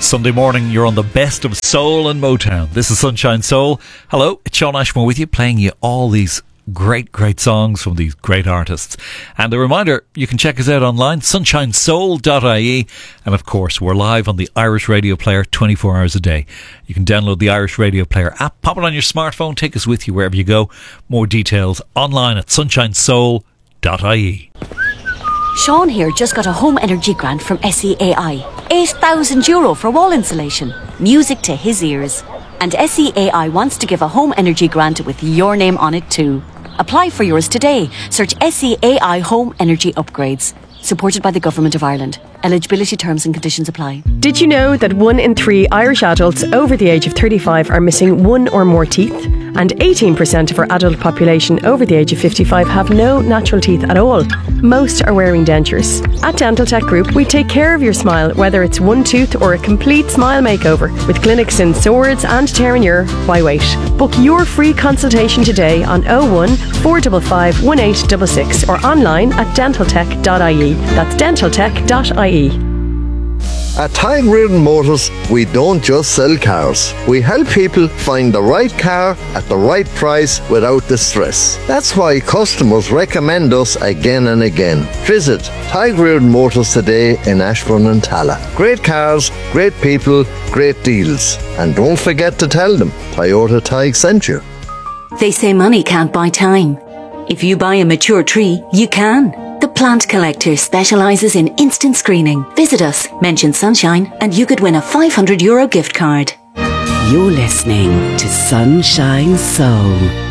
Sunday morning, you're on the best of soul and Motown. This is Sunshine Soul. Hello, it's Sean Ashmore with you, playing you all these great songs from these great artists. And a reminder, you can check us out online, sunshinesoul.ie. And of course, we're live on the Irish Radio Player 24 hours a day. You can download the Irish Radio Player app, pop it on your smartphone, take us with you wherever you go. More details online at sunshinesoul.ie. Sean here just got a home energy grant from SEAI. €8,000 for wall insulation. Music to his ears. And SEAI wants to give a home energy grant with your name on it too. Apply for yours today. Search SEAI Home Energy Upgrades. Supported by the Government of Ireland. Eligibility terms and conditions apply. Did you know that 1 in 3 Irish adults over the age of 35 are missing one or more teeth? And 18% of our adult population over the age of 55 have no natural teeth at all. Most are wearing dentures. At Dental Tech Group, we take care of your smile, whether it's one tooth or a complete smile makeover. With clinics in Swords and Terenure, why wait? Book your free consultation today on 01 455 1866 or online at dentaltech.ie. That's dentaltech.ie. At Tig Reardon Motors, we don't just sell cars. We help people find the right car at the right price without the stress. That's why customers recommend us again and again. Visit Tig Reardon Motors today in Ashbourne and Tala. Great cars, great people, great deals. And don't forget to tell them Toyota Tig sent you. They say money can't buy time. If you buy a mature tree, you can. The Plant Collector specialises in instant screening. Visit us, mention Sunshine, and you could win a €500 gift card. You're listening to Sunshine Soul.